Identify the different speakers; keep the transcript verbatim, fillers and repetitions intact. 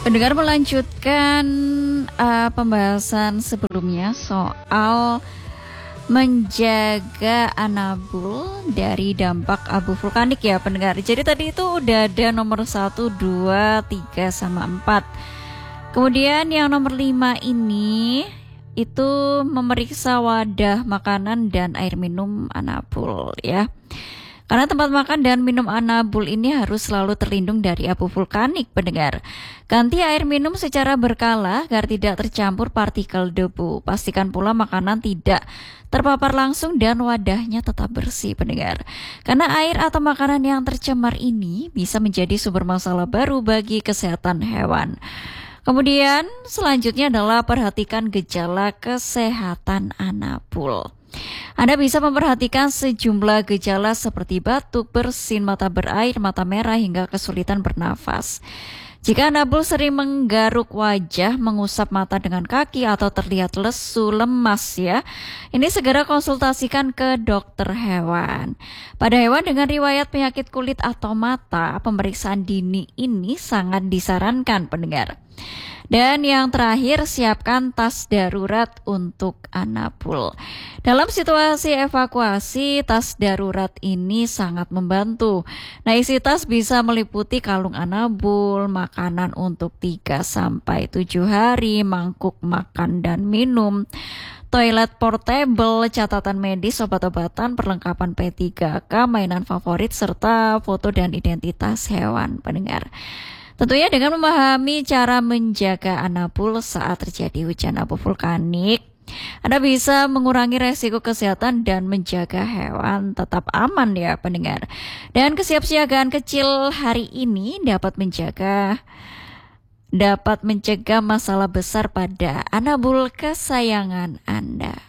Speaker 1: Pendengar melanjutkan uh, pembahasan sebelumnya soal menjaga anabul dari dampak abu vulkanik ya pendengar. Jadi tadi itu udah ada nomor satu, dua, tiga, sama empat. Kemudian yang nomor lima ini itu memeriksa wadah makanan dan air minum anabul ya. Karena tempat makan dan minum anabul ini harus selalu terlindung dari abu vulkanik, pendengar. Ganti air minum secara berkala agar tidak tercampur partikel debu. Pastikan pula makanan tidak terpapar langsung dan wadahnya tetap bersih, pendengar. Karena air atau makanan yang tercemar ini bisa menjadi sumber masalah baru bagi kesehatan hewan. Kemudian selanjutnya adalah perhatikan gejala kesehatan anabul. Anda bisa memperhatikan sejumlah gejala seperti batuk, bersin, mata berair, mata merah, hingga kesulitan bernafas. Jika anabul sering menggaruk wajah, mengusap mata dengan kaki, atau terlihat lesu, lemas ya, ini segera konsultasikan ke dokter hewan. Pada hewan dengan riwayat penyakit kulit atau mata, pemeriksaan dini ini sangat disarankan, pendengar. Dan yang terakhir, siapkan tas darurat untuk anabul. Dalam situasi evakuasi, tas darurat ini sangat membantu. Nah, isi tas bisa meliputi kalung anabul, makanan untuk tiga sampai tujuh hari, mangkuk makan dan minum, toilet portable, catatan medis, obat-obatan, perlengkapan P tiga K, mainan favorit, serta foto dan identitas hewan, pendengar. Tentunya dengan memahami cara menjaga anabul saat terjadi hujan abu vulkanik, Anda bisa mengurangi resiko kesehatan dan menjaga hewan tetap aman ya pendengar. Dan kesiapsiagaan kecil hari ini dapat menjaga dapat mencegah masalah besar pada anabul kesayangan Anda.